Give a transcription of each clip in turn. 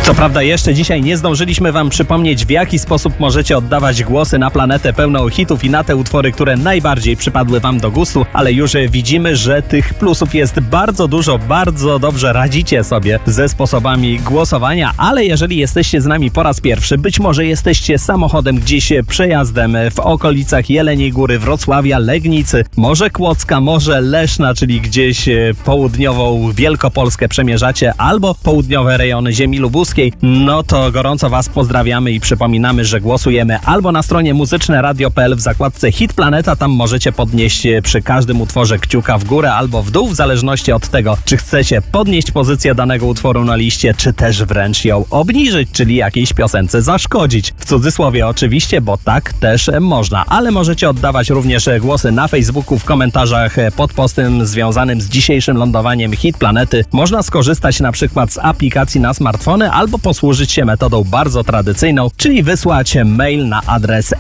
Co prawda jeszcze dzisiaj nie zdążyliśmy wam przypomnieć, w jaki sposób możecie oddawać głosy na planetę pełną hitów i na te utwory, które najbardziej przypadły wam do gustu, ale już widzimy, że tych plusów jest bardzo dużo, bardzo dobrze radzicie sobie ze sposobami głosowania, ale jeżeli jesteście z nami po raz pierwszy, być może jesteście samochodem gdzieś przejazdem w okolicach Jeleniej Góry, Wrocławia, Legnicy, może Kłodzka, może Leszna, czyli gdzieś południową Wielkopolskę przemierzacie, albo południowe rejony ziemi lubuskiej, no to gorąco was pozdrawiamy i przypominamy, że głosujemy albo na stronie muzyczneradio.pl w zakładce Hit Planeta, tam możecie podnieść przy każdym utworze kciuka w górę albo w dół, w zależności od tego, czy chcecie podnieść pozycję danego utworu na liście, czy też wręcz ją obniżyć, czyli jakiejś piosence zaszkodzić. W cudzysłowie oczywiście, bo tak też można, ale możecie oddawać również głosy na Facebooku w komentarzach pod postem związanym z dzisiejszym lądowaniem Hit Planety. Można skorzystać na przykład z aplikacji na smartfony albo posłużyć się metodą bardzo tradycyjną, czyli wysłać mail na adres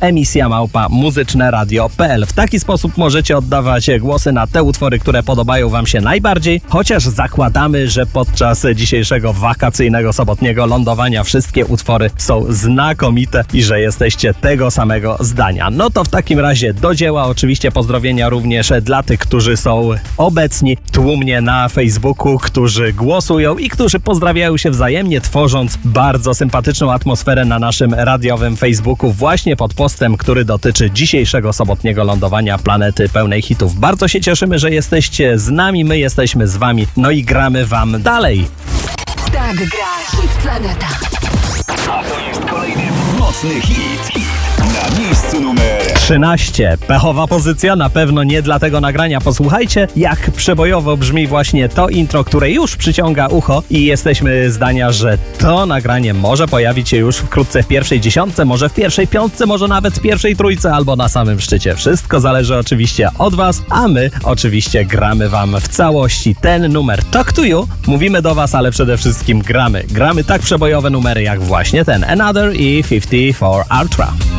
emisja@muzyczneradio.pl. W taki sposób możecie oddawać głosy na te utwory, które podobają wam się najbardziej, chociaż zakładamy, że podczas dzisiejszego wakacyjnego sobotniego lądowania wszystkie utwory są znakomite i że jesteście tego samego zdania. No to w takim razie do dzieła. Oczywiście pozdrowienia również dla tych, którzy są obecni tłumnie na Facebooku, którzy głosują i którzy pozdrawiają się wzajemnie, tworząc bardzo sympatyczną atmosferę na naszym radiowym Facebooku właśnie pod postem, który dotyczy dzisiejszego sobotniego lądowania planety pełnej hitów. Bardzo się cieszymy, że jesteście z nami, my jesteśmy z wami, no i gramy wam dalej. Tak gra Hit Planeta. A to jest kolejny mocny hit. Na miejscu numer 13. Pechowa pozycja, na pewno nie dla tego nagrania. Posłuchajcie, jak przebojowo brzmi właśnie to intro, które już przyciąga ucho i jesteśmy zdania, że to nagranie może pojawić się już wkrótce w pierwszej dziesiątce, może w pierwszej piątce, może nawet w pierwszej trójce albo na samym szczycie. Wszystko zależy oczywiście od was, a my oczywiście gramy wam w całości ten numer. Talk to you, mówimy do was, ale przede wszystkim gramy. Gramy tak przebojowe numery jak właśnie ten Another i 54 Ultra.